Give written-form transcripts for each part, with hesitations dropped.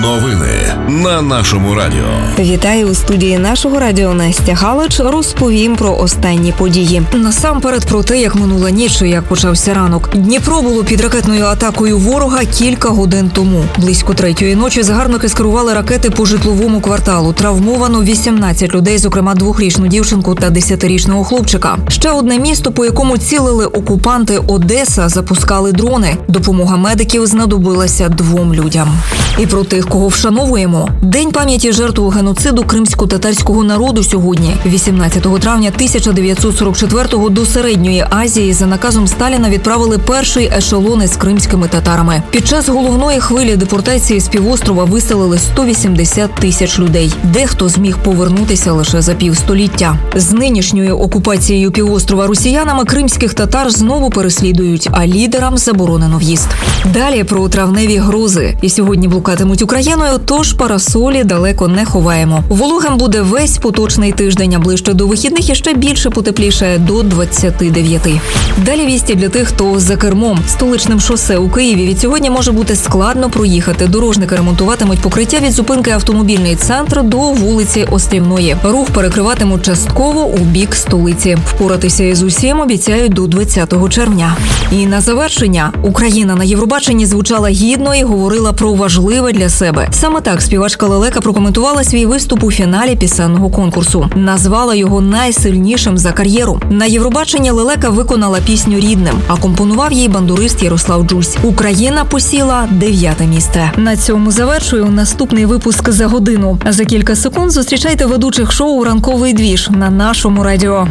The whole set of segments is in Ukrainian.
Новини на нашому радіо. Вітаю у студії нашого радіо Настя Галич. Розповім про останні події. Насамперед про те, як минула ніч і як почався ранок. Дніпро було під ракетною атакою ворога кілька годин тому. Близько 3-ї ночі загарбники скерували ракети по житловому кварталу. Травмовано 18 людей, зокрема 2-річну дівчинку та 10-річного хлопчика. Ще одне місто, по якому цілили окупанти, Одеса, запускали дрони. Допомога медиків знадобилася 2 людям. І про тих, кого вшановуємо. День пам'яті жертв геноциду кримсько-татарського народу сьогодні. 18 травня 1944-го до Середньої Азії за наказом Сталіна відправили перший ешелон із кримськими татарами. Під час головної хвилі депортації з півострова виселили 180 тисяч людей. Дехто зміг повернутися лише за півстоліття. З нинішньою окупацією півострова росіянами кримських татар знову переслідують, а лідерам заборонено в'їзд. Далі про травневі грози. І сьогодні блукатимуть Україною, тож парасолі далеко не ховаємо. Вологим буде весь поточний тиждень, а ближче до вихідних іще більше потепліше до 29. Далі вісті для тих, хто за кермом. Столичним шосе у Києві від сьогодні може бути складно проїхати. Дорожники ремонтуватимуть покриття від зупинки Автомобільний центр до вулиці Острівної. Рух перекриватимуть частково у бік столиці. Впоратися із усім обіцяють до 20 червня. І на завершення. Україна на Євробаченні звучала гідно і говорила про важливе для себе. Саме так співачка Лелека прокоментувала свій виступ у фіналі пісенного конкурсу. Назвала його найсильнішим за кар'єру. На Євробаченні Лелека виконала пісню «Рідним», а компонував їй бандурист Ярослав Джусь. Україна посіла 9-те місце. На цьому завершую наступний випуск за годину. За кілька секунд зустрічайте ведучих шоу «Ранковий двіж» на нашому радіо.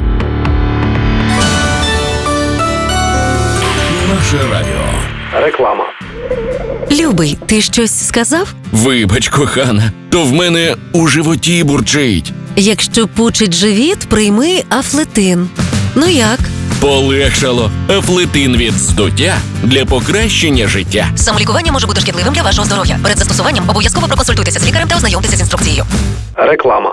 Наше радіо. Реклама. Любий, ти щось сказав? Вибач, кохана, то в мене у животі бурчить. Якщо пучить живіт, прийми Афлетин. Ну як? Полегшало. Афлетин від здуття для покращення життя. Самолікування може бути шкідливим для вашого здоров'я. Перед застосуванням обов'язково проконсультуйтеся з лікарем та ознайомтеся з інструкцією. Реклама.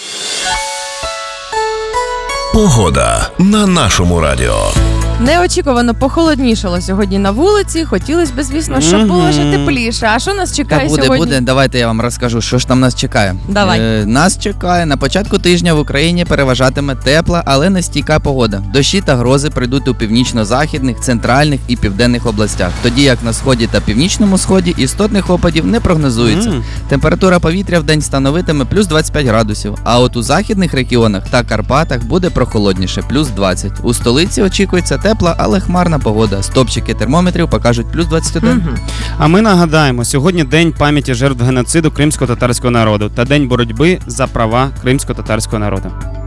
Погода на нашому радіо. Неочікувано похолоднішало сьогодні на вулиці. Хотілося б, звісно, щоб було ще тепліше. А що нас чекає сьогодні? Буде. Давайте я вам розкажу, що ж там нас чекає. Давай. Нас чекає на початку тижня в Україні переважатиме тепла, але нестійка погода. Дощі та грози прийдуть у північно-західних, центральних і південних областях. Тоді як на сході та північному сході істотних опадів не прогнозується. Температура повітря в день становитиме плюс 25 градусів, а от у західних регіонах та Карпатах буде прохолодніше, плюс 20. У столиці очікується тепла, але хмарна погода. Стопчики термометрів покажуть плюс 21. А ми нагадаємо, сьогодні День пам'яті жертв геноциду кримсько-татарського народу та День боротьби за права кримсько-татарського народу.